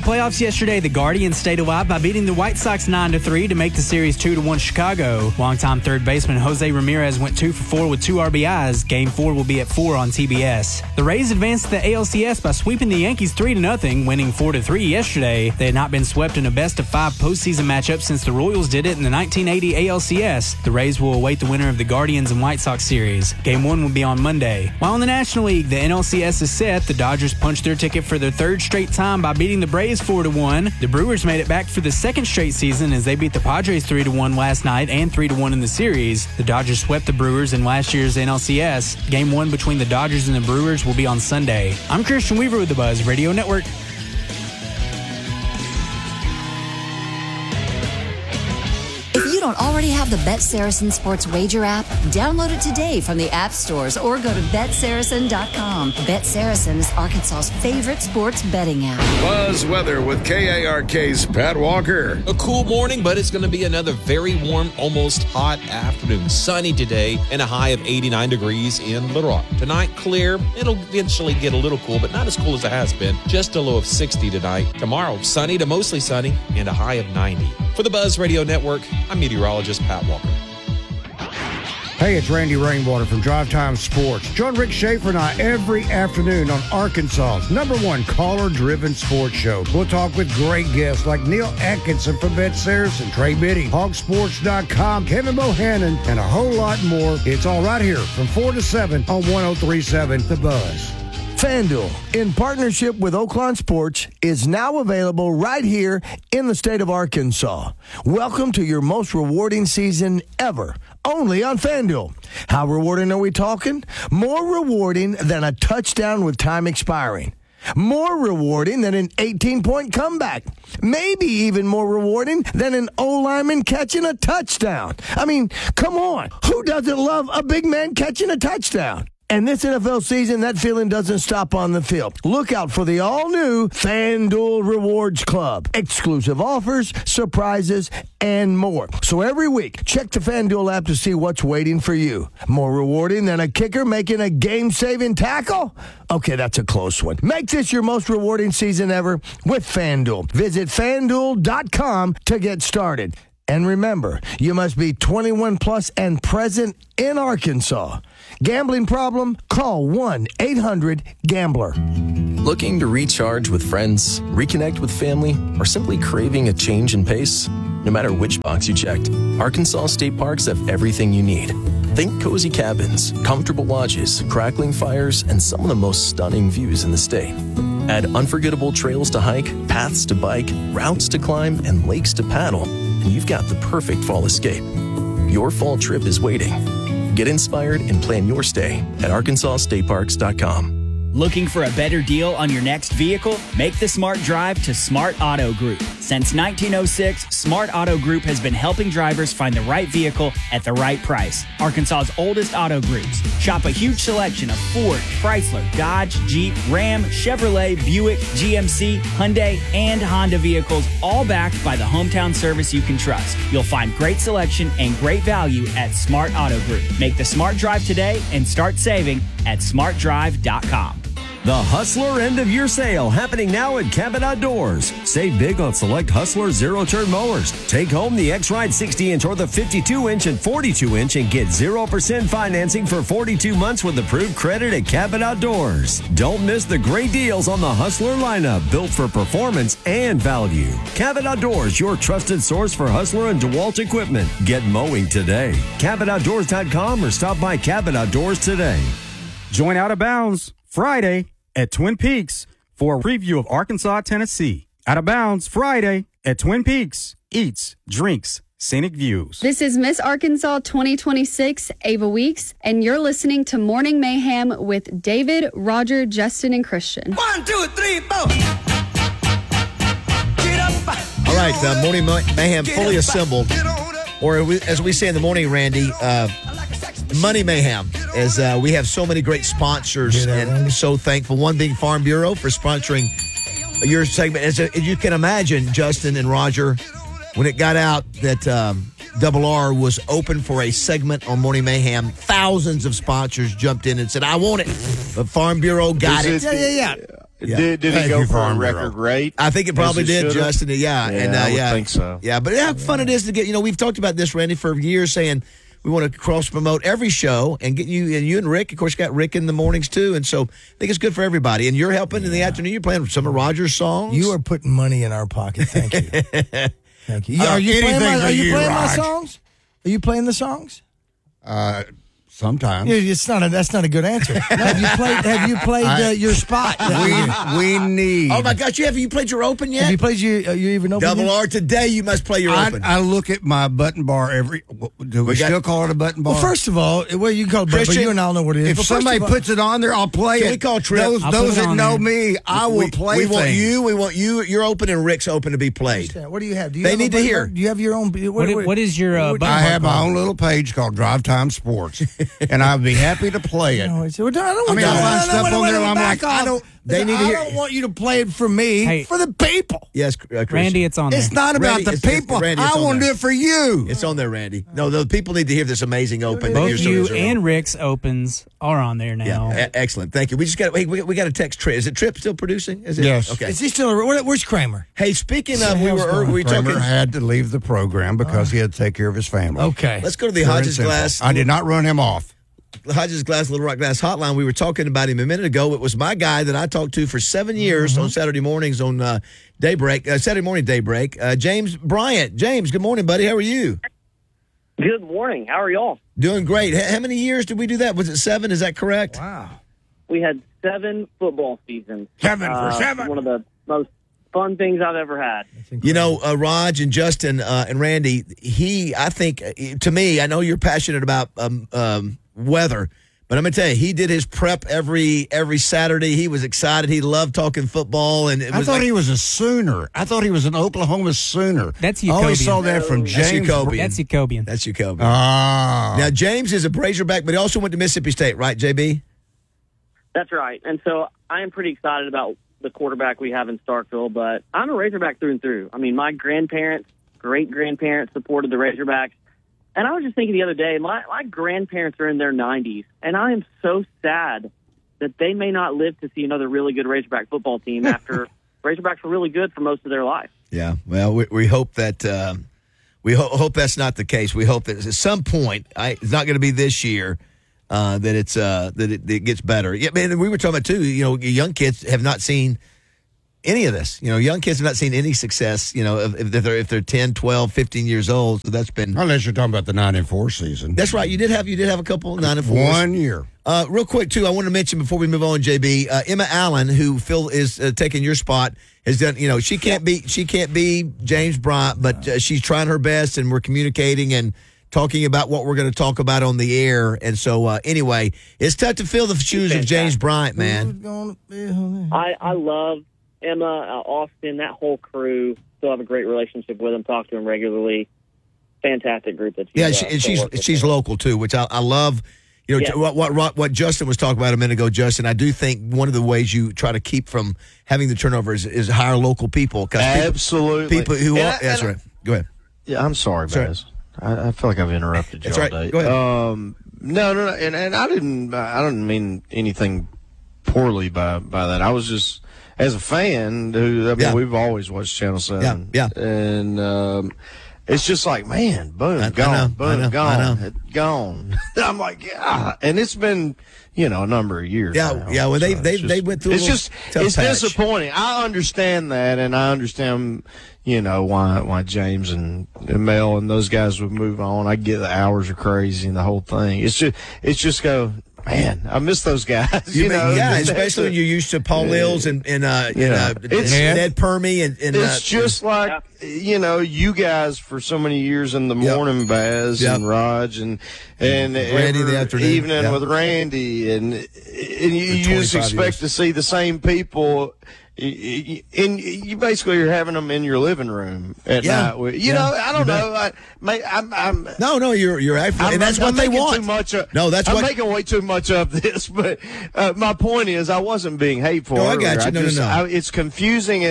playoffs yesterday, the Guardians stayed alive by beating the White Sox 9-3 to make the series 2-1 Chicago. Longtime third baseman Jose Ramirez went 2 for 4 with 2 RBIs. Game 4 will be at 4 on TBS. The Rays advanced to the ALCS by sweeping the Yankees 3-0, winning 4-3 yesterday. They had not been swept in a best-of-5 postseason matchup since the Royals did it in the 1980 ALCS. The Rays will await the winner of the Guardians and White Sox series. Game 1 will be on Monday. While in the National League, the NLCS is set. The Dodgers punched their ticket for their third straight time by beating the Braves 4-1. The Brewers made it back for the second straight season as they beat the Padres 3-1 last night and 3-1 in the series. The Dodgers swept the Brewers in last year's NLCS. Game 1 between the Dodgers and the Brewers will be on Sunday. I'm Christian Weaver with the Buzz Radio Network. If you don't already have the Bet Saracen Sports Wager app, download it today from the app stores or go to BetSaracen.com. Bet Saracen is Arkansas's favorite sports betting app. Buzz weather with KARK's Pat Walker. A cool morning, but it's going to be another very warm, almost hot afternoon. Sunny today and a high of 89 degrees in Little Rock. Tonight, clear. It'll eventually get a little cool, but not as cool as it has been. Just a low of 60 tonight. Tomorrow, sunny to mostly sunny and a high of 90. For the Buzz Radio Network, I'm meteorologist Pat Walker. Hey, it's Randy Rainwater from Drive Time Sports. Join Rick Schaefer and I every afternoon on Arkansas's #1 caller-driven sports show. We'll talk with great guests like Neil Atkinson from Bet Saracen, Trey Biddy, Hogsports.com, Kevin Bohannon, and a whole lot more. It's all right here from 4 to 7 on 103.7 The Buzz. FanDuel, in partnership with Oaklawn Sports, is now available right here in the state of Arkansas. Welcome to your most rewarding season ever, only on FanDuel. How rewarding are we talking? More rewarding than a touchdown with time expiring. More rewarding than an 18-point comeback. Maybe even more rewarding than an O-lineman catching a touchdown. I mean, come on. Who doesn't love a big man catching a touchdown? And this NFL season, that feeling doesn't stop on the field. Look out for the all-new FanDuel Rewards Club. Exclusive offers, surprises, and more. So every week, check the FanDuel app to see what's waiting for you. More rewarding than a kicker making a game-saving tackle? Okay, that's a close one. Make this your most rewarding season ever with FanDuel. Visit FanDuel.com to get started. And remember, you must be 21 plus and present in Arkansas. Gambling problem? Call 1-800-GAMBLER. Looking to recharge with friends, reconnect with family, or simply craving a change in pace? No matter which box you checked, Arkansas State Parks have everything you need. Think cozy cabins, comfortable lodges, crackling fires, and some of the most stunning views in the state. Add unforgettable trails to hike, paths to bike, routes to climb, and lakes to paddle, and you've got the perfect fall escape. Your fall trip is waiting. Get inspired and plan your stay at ArkansasStateParks.com. Looking for a better deal on your next vehicle? Make the smart drive to Smart Auto Group. Since 1906, Smart Auto Group has been helping drivers find the right vehicle at the right price. Arkansas's oldest auto groups. Shop a huge selection of Ford, Chrysler, Dodge, Jeep, Ram, Chevrolet, Buick, GMC, Hyundai, and Honda vehicles, all backed by the hometown service you can trust. You'll find great selection and great value at Smart Auto Group. Make the smart drive today and start saving at smartdrive.com. The Hustler End of Year Sale happening now at Cabot Outdoors. Save big on select Hustler zero-turn mowers. Take home the X-Ride 60-inch or the 52-inch and 42-inch and get 0% financing for 42 months with approved credit at Cabot Outdoors. Don't miss the great deals on the Hustler lineup, built for performance and value. Cabot Outdoors, your trusted source for Hustler and DeWalt equipment. Get mowing today. CabotOutdoors.com or stop by Cabot Outdoors today. Join Out of Bounds Friday at Twin Peaks for a preview of Arkansas, Tennessee. Out of Bounds Friday at Twin Peaks. Eats, drinks, scenic views. This is Miss Arkansas 2026, Ava Weeks, and you're listening to Morning Mayhem with David, Roger, Justin, and Christian. 1, 2, 3, 4. All right, Morning Mayhem fully assembled. Or as we say in the morning, Randy, Money Mayhem, as we have so many great sponsors and so thankful. One being Farm Bureau for sponsoring your segment. As you can imagine, Justin and Roger, when it got out that Double R was open for a segment on Morning Mayhem, thousands of sponsors jumped in and said, I want it. But Farm Bureau got it. Yeah. Yeah. Did it go for a record rate? I think it probably did, Justin. Yeah, I would think so. Yeah, but how fun it is to get. We've talked about this, Randy, for years, saying we want to cross promote every show and get you and Rick. Of course, you got Rick in the mornings too, and so I think it's good for everybody. And you're helping in the afternoon. You're playing some of Roger's songs. You are putting money in our pocket. Thank you. Thank you. Are you playing my songs? Are you playing the songs? Sometimes. That's not a good answer. Have you played your spot? We need. Oh my gosh! Have you played your open yet? Have you played you even open? Double R today. You must play your open. I look at my button bar every. Do we still call it a button bar? Well, first of all, you can call it button bar. You and I'll know what it is. If somebody puts it on there, I'll play it. We call Trip. Those that know me, I will play. We want you. You're open and Rick's open to be played. What do you have? They need to hear. Do you have your own? What is your? I have my own little page called Drive Time Sports, and I'd be happy to play it. I don't want you to play it for me, for the people. Yes, Randy, it's on there. It's not about the people. Randy, I want to do it for you. It's on there, Randy. No, the people need to hear this amazing open. Both you and Rick's opens are on there now. Yeah, excellent. Thank you. We just got we got to text Trip. Is it Trip still producing? Is it? Yes. Okay. Is he still? Where's Kramer? Hey, speaking of, we were talking. Kramer had to leave the program because he had to take care of his family. Okay. Let's go to the Hodges Glass. I did not run him off. The Hodges Glass, Little Rock Glass hotline. We were talking about him a minute ago. It was my guy that I talked to for 7 years on Saturday mornings on Daybreak, Saturday morning Daybreak. James Bryant. James, good morning, buddy. How are you? Good morning. How are y'all? Doing great. How many years did we do that? Was it 7? Is that correct? Wow. We had 7 football seasons. 7 for 7. One of the most fun things I've ever had. Raj and Justin and Randy, I think, to me, I know you're passionate about weather, but I'm going to tell you, he did his prep every Saturday. He was excited. He loved talking football. And I thought he was a Sooner. I thought he was an Oklahoma Sooner. That's Jacobian. I always saw that from James. That's Jacobian. That's Jacobian. Ah. Now, James is a Razorback, but he also went to Mississippi State, right, JB? That's right. And so I am pretty excited about the quarterback we have in Starkville, but I'm a Razorback through and through. I mean, my grandparents, great-grandparents supported the Razorbacks. And I was just thinking the other day, my grandparents are in their 90s, and I am so sad that they may not live to see another really good Razorback football team after Razorbacks were really good for most of their life. Yeah, well, we hope that hope that's not the case. We hope that at some point, it's not going to be this year, that it gets better. Yeah, man, we were talking about too. Young kids have not seen any of this. Young kids have not seen any success, if they're 10, 12, 15 years old. So that's been... Unless you're talking about the 9-4 season. That's right. You did have a couple 9-4s. 1 year. Real quick, too, I want to mention before we move on, JB, Emma Allen, who Phil is taking your spot, has done, she can't be James Bryant, but she's trying her best, and we're communicating and talking about what we're going to talk about on the air. And so, anyway, it's tough to fill the shoes of James Bryant, man. I love Emma, Austin, that whole crew. Still have a great relationship with them. Talk to them regularly. Fantastic group that she's local too, which I love. What Justin was talking about a minute ago, Justin. I do think one of the ways you try to keep from having the turnover is hire local people. Absolutely, people who that's right. Go ahead. Yeah, I'm sorry, guys. I feel like I've interrupted you all day. Go ahead. No, and I didn't mean anything poorly by that. I was just, as a fan, we've always watched Channel 7. Yeah. And it's just like, man, boom, gone. Gone. I'm like, yeah. And it's been, a number of years. Yeah, now. Well, they went through. It's disappointing. I understand that, and I understand, why James and Mel and those guys would move on. I get the hours are crazy and the whole thing. It's just go. Man, I miss those guys. Especially when you're used to Paul Lills and Ned Permy and it's just like you guys for so many years in the morning, Baz and Raj and Randy the afternoon evening with Randy and you just expect to see the same people you basically are having them in your living room at night. You know, I don't know. No, you're actually, and that's what they want. I'm making way too much of this, but my point is, I wasn't being hateful. No, I got you. No. It's confusing.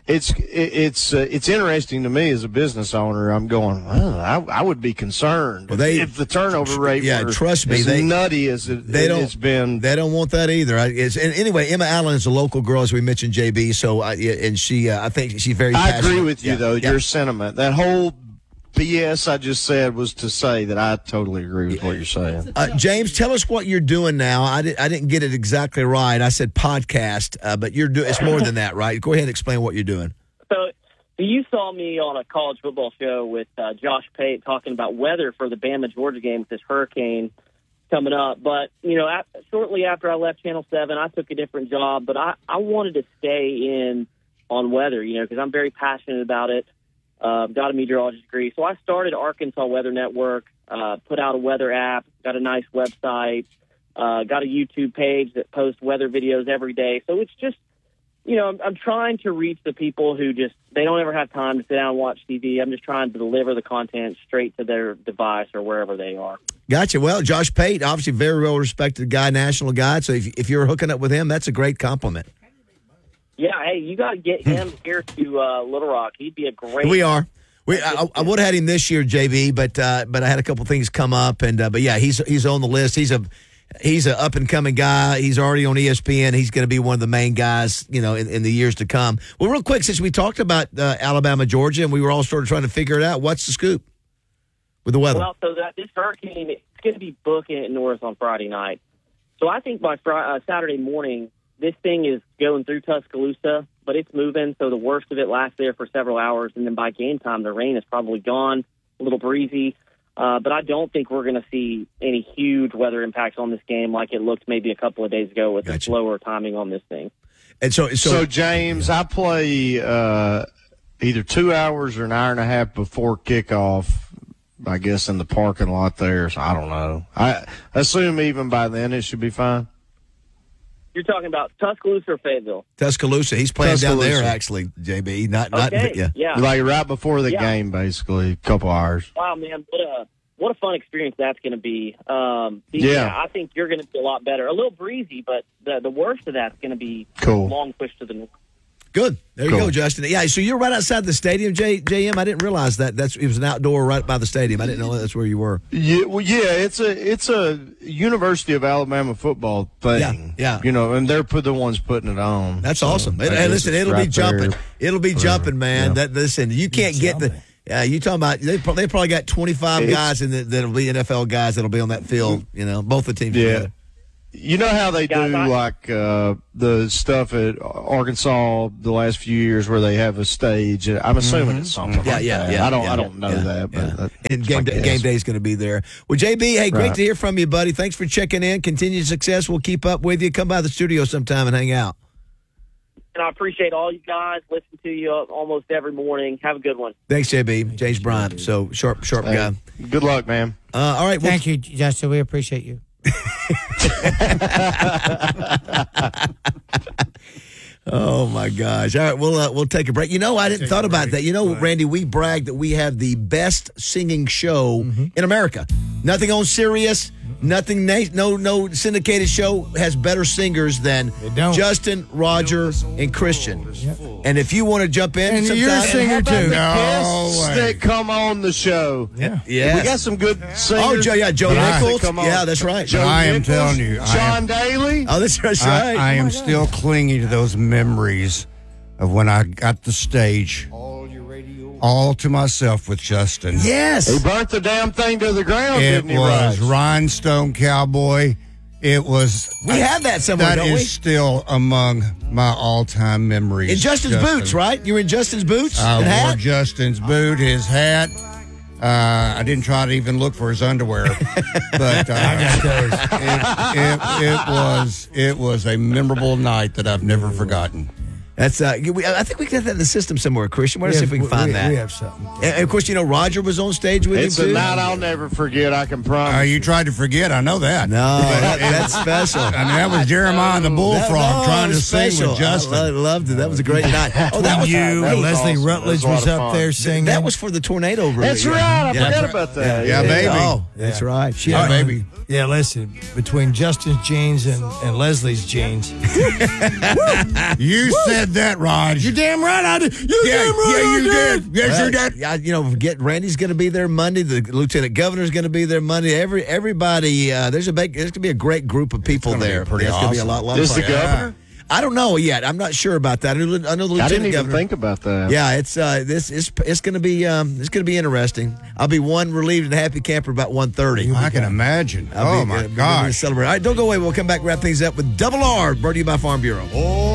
It's interesting to me as a business owner. I'm going, well, I would be concerned if the turnover rate trust me, as nutty as it's been. They don't want that either. And anyway, Emma Allen is a local girl, as we mentioned, JB. So and she, I think she's very passionate. I agree with you though. Your sentiment, that whole BS I just said was to say that I totally agree with what you're saying. James, tell us what you're doing now. I didn't get it exactly right. I said podcast, but you're doing. It's more than that, right? Go ahead and explain what you're doing. So you saw me on a college football show with Josh Pate talking about weather for the Bama-Georgia game with this hurricane coming up. But, shortly after I left Channel 7, I took a different job. But I wanted to stay in on weather, because I'm very passionate about it. Got a meteorologist degree. So I started Arkansas Weather Network, put out a weather app, got a nice website, got a YouTube page that posts weather videos every day. So it's just, I'm trying to reach the people who they don't ever have time to sit down and watch TV. I'm just trying to deliver the content straight to their device or wherever they are. Gotcha. Well, Josh Pate, obviously very well-respected guy, national guy. So if you're hooking up with him, that's a great compliment. Yeah, hey, you got to get him here to Little Rock. He'd be a great. We are. I would have had him this year, JB, but I had a couple things come up, but yeah, he's on the list. He's an up and coming guy. He's already on ESPN. He's going to be one of the main guys, in the years to come. Well, real quick, since we talked about Alabama, Georgia, and we were all sort of trying to figure it out, what's the scoop with the weather? Well, so this hurricane, it's going to be booking it north on Friday night. So I think by Saturday morning, this thing is going through Tuscaloosa, but it's moving, so the worst of it lasts there for several hours, and then by game time, the rain is probably gone, a little breezy. But I don't think we're going to see any huge weather impacts on this game like it looked maybe a couple of days ago with the slower timing on this thing. And so James, I play either 2 hours or an hour and a half before kickoff, I guess, in the parking lot there. So I don't know. I assume even by then it should be fine. You're talking about Tuscaloosa or Fayetteville? Tuscaloosa. He's playing down there, actually, JB. Yeah. Like right before the game, basically, a couple hours. Wow, man. What a fun experience that's going to be. I think you're going to be a lot better. A little breezy, but the worst of that's going to be long push to the north. Good. There you go, Justin. Yeah, so you're right outside the stadium, JM. I didn't realize that. It was an outdoor right by the stadium. I didn't know that's where you were. Yeah, it's a University of Alabama football thing. Yeah. And they're the ones putting it on. That's awesome. Hey, listen, it'll be jumping. It'll be jumping, man. Yeah. Listen, you can't get the. You talking about they probably got 25 guys that'll be NFL guys that'll be on that field. Both the teams. Yeah. Together. You know how they do the stuff at Arkansas the last few years where they have a stage. I'm assuming it's something. Yeah. I don't know that, but and game day is going to be there. Well, JB, hey, great to hear from you, buddy. Thanks for checking in. Continued success. We'll keep up with you. Come by the studio sometime and hang out. And I appreciate all you guys. Listen to you almost every morning. Have a good one. Thanks, JB. James Bryant. So sharp guy. Good luck, man. All right. Thank you, Justin. We appreciate you. Oh my gosh! All right, we'll take a break. I didn't thought about that. Randy, we brag that we have the best singing show in America. Nothing on Sirius, nothing. No syndicated show has better singers than Justin, Roger, and Christian. Yep. And if you want to jump in, and you're a singer too. That come on the show. Yeah. We got some good singers. Oh, Joe Nichols. Yeah, that's right. I am telling you, John Daly. Oh, that's right. I am still clinging to those memories of when I got the stage all to myself with Justin. Yes. He burnt the damn thing to the ground, didn't he? It was Rhinestone Cowboy. It was. We have that somewhere, don't we? That is still among my all-time memories. In Justin's boots, right? You were in Justin's boots and I hat? wore Justin's boot, his hat. I didn't try to even look for his underwear, but it was a memorable night that I've never forgotten. That's I think we got that in the system somewhere, Christian. We'll see if we can find that. We have something. And of course, Roger was on stage with It's him too. a night I'll never forget. I can promise. You tried to forget. I know that. No, that's special. I mean, that was Jeremiah the Bullfrog trying to sing with Justin. I loved it. That was a great night. Oh, that was you and Leslie awesome. Rutledge That was was a lot of up fun. there singing. That was for the tornado. That's right. I forgot about that. Yeah, baby. Oh, that's right. Yeah, baby. Yeah, listen, between Justin's jeans and Leslie's jeans. You said that, Raj. You're damn right I did. You're damn right yeah, you I did. Yes, you did. Yeah, Randy's going to be there Monday. The lieutenant governor's going to be there Monday. Everybody. There's going to be a great group of people there. Pretty It's going to be a awesome. lot of Is fun. the governor? I don't know yet. I'm not sure about that. I know the lieutenant I didn't even governor. think about that. Yeah, it's going to be interesting. I'll be one relieved and happy camper about 1:30. I can imagine. Oh, my God. Celebrate. All right, don't go away. We'll come back and wrap things up with Double R, brought to you by Farm Bureau. Oh.